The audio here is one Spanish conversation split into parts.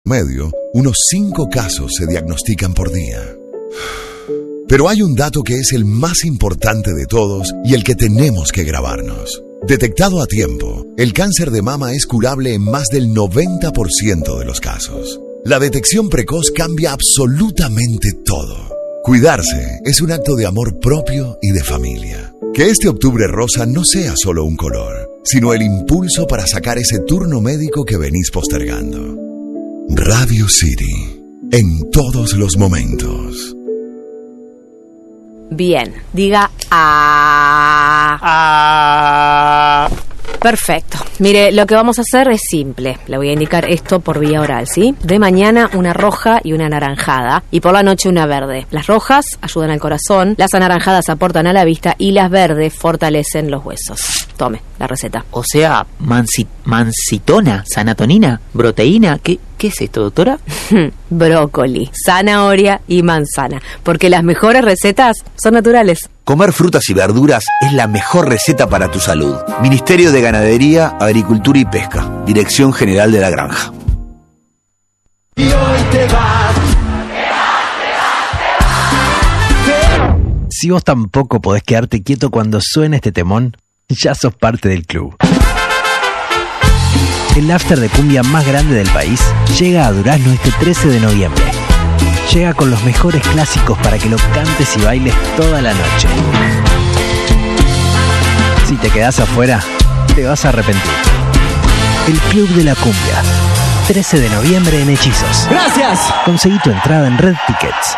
Medio, unos 5 casos se diagnostican por día. Pero hay un dato que es el más importante de todos y el que tenemos que grabarnos. Detectado a tiempo, el cáncer de mama es curable en más del 90% de los casos. La detección precoz cambia absolutamente todo. Cuidarse es un acto de amor propio y de familia. Que este octubre rosa no sea solo un color, sino el impulso para sacar ese turno médico que venís postergando. Radio City, en todos los momentos. Bien, diga ah. Perfecto. Mire, lo que vamos a hacer es simple. Le voy a indicar esto por vía oral, ¿sí? De mañana una roja y una anaranjada, y por la noche una verde. Las rojas ayudan al corazón, las anaranjadas aportan a la vista y las verdes fortalecen los huesos. Tome la receta. O sea, mancitona, sanatonina, proteína, ¿qué es esto, doctora? Brócoli, zanahoria y manzana, porque las mejores recetas son naturales. Comer frutas y verduras es la mejor receta para tu salud. Ministerio de Ganadería, Agricultura y Pesca. Dirección General de la Granja. Y hoy te vas. Si vos tampoco podés quedarte quieto cuando suene este temón, ya sos parte del club. El after de cumbia más grande del país llega a Durazno este 13 de noviembre. Llega con los mejores clásicos para que lo cantes y bailes toda la noche. Si te quedás afuera, te vas a arrepentir. El Club de la Cumbia, 13 de noviembre en Hechizos. ¡Gracias! Conseguí tu entrada en Red Tickets.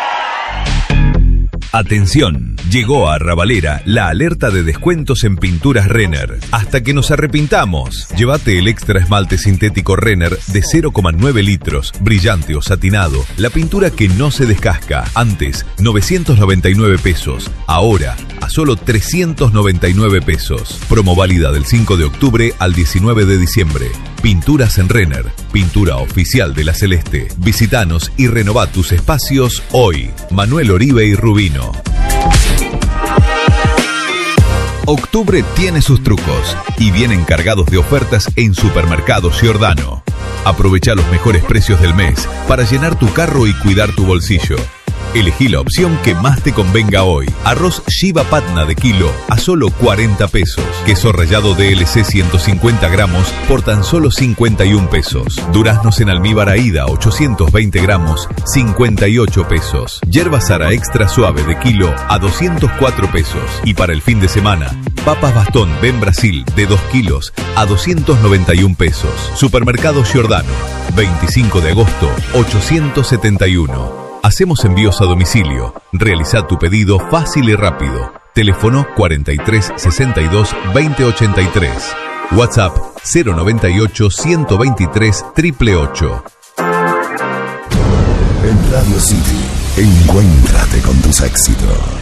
Atención, llegó a Arrabalera la alerta de descuentos en pinturas Renner. Hasta que nos arrepintamos. Llévate el extra esmalte sintético Renner de 0,9 litros, brillante o satinado. La pintura que no se descasca. Antes, 999 pesos. Ahora, a solo 399 pesos. Promo válida del 5 de octubre al 19 de diciembre. Pinturas en Renner, pintura oficial de la Celeste. Visitanos y renová tus espacios hoy. Manuel Oribe y Rubino. Octubre tiene sus trucos y vienen cargados de ofertas en Supermercados Giordano. Aprovecha los mejores precios del mes para llenar tu carro y cuidar tu bolsillo. Elegí la opción que más te convenga hoy. Arroz Shiva Patna de kilo a solo 40 pesos. Queso rallado DLC 150 gramos por tan solo 51 pesos. Duraznos en almíbar Aida 820 gramos, 58 pesos. Yerba Sara extra suave de kilo a 204 pesos. Y para el fin de semana, papas bastón Ben Brasil de 2 kilos a 291 pesos. Supermercado Giordano, 25 de agosto, 871. Hacemos envíos a domicilio. Realiza tu pedido fácil y rápido. Teléfono 43 62 20 83. WhatsApp 098 123 888. En Radio City, encuéntrate con tus éxitos.